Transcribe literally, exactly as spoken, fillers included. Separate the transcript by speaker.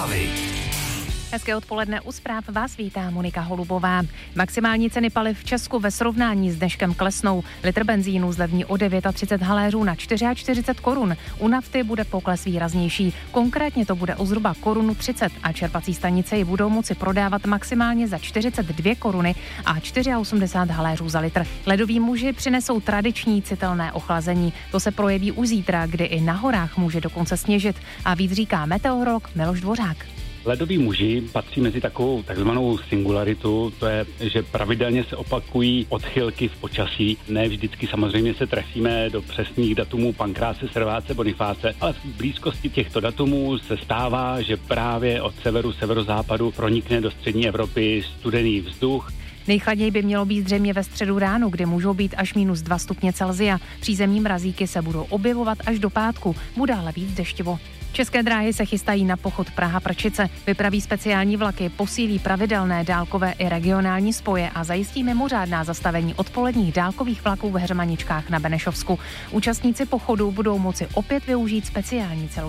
Speaker 1: Zprávy.
Speaker 2: Hezké odpoledne, u zpráv vás vítá Monika Holubová. Maximální ceny paliv v Česku ve srovnání s dneškem klesnou. Litr benzínu zlevní o třicet devět haléřů na čtyřicet čtyři korun. U nafty bude pokles výraznější. Konkrétně to bude o zhruba korunu třicet a čerpací stanice ji budou moci prodávat maximálně za čtyřicet dvě koruny a osmdesát čtyři haléřů za litr. Ledoví muži přinesou tradiční citelné ochlazení. To se projeví už zítra, kdy i na horách může dokonce sněžit. A víc říká meteorolog Miloš Dvořák.
Speaker 3: Ledoví muži patří mezi takovou takzvanou singularitu, to je, že pravidelně se opakují odchylky v počasí. Ne vždycky samozřejmě se trefíme do přesných datumů Pankráce, Serváce, Bonifáce, ale v blízkosti těchto datumů se stává, že právě od severu, severozápadu pronikne do střední Evropy studený vzduch.
Speaker 2: Nejchladněji by mělo být zřejmě ve středu ráno, kdy můžou být až minus dva stupně Celsia. Přízemní mrazíky se budou objevovat až do pátku, bude ale víc deštivo. České dráhy se chystají na pochod Praha-Prčice. Vypraví speciální vlaky, posílí pravidelné dálkové i regionální spoje a zajistí mimořádná zastavení odpoledních dálkových vlaků v Heřmaničkách na Benešovsku. Účastníci pochodu budou moci opět využít speciální celodenní